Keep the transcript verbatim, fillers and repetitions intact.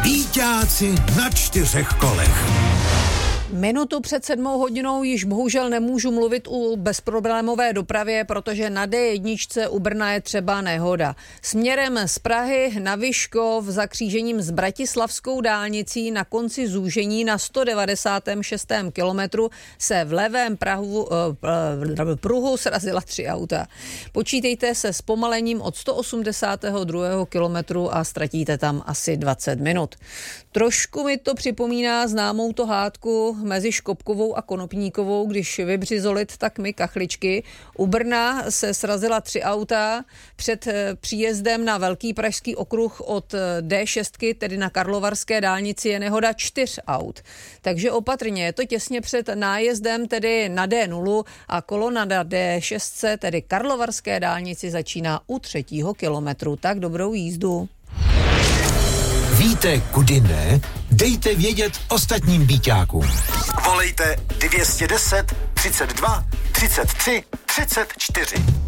Býťáci na čtyřech kolech. Minutu před sedmou hodinou již bohužel nemůžu mluvit o bezproblémové dopravě, protože na dé jedna u Brna je třeba nehoda. Směrem z Prahy na Vyškov za křížením s Bratislavskou dálnicí na konci zúžení na sto devadesátém šestém kilometru se v levém prahu, eh, pruhu srazila tři auta. Počítejte se zpomalením od sto osmdesátého druhého kilometru a ztratíte tam asi dvacet minut. Trošku mi to připomíná známou to hádku mezi Škopkovou a Konopníkovou, když vybřizolit, tak my kachličky. U Brna se srazila tři auta před příjezdem na Velký pražský okruh od dé šest, tedy na Karlovarské dálnici, je nehoda čtyř aut. Takže opatrně, je to těsně před nájezdem, tedy na dé nula a kolona na dé šest, tedy Karlovarské dálnici, začíná u třetího kilometru. Tak dobrou jízdu. Víte, kudy ne? Dejte vědět ostatním býťákům. Volejte dvě stě deset, třicet dva, třicet tři, třicet čtyři.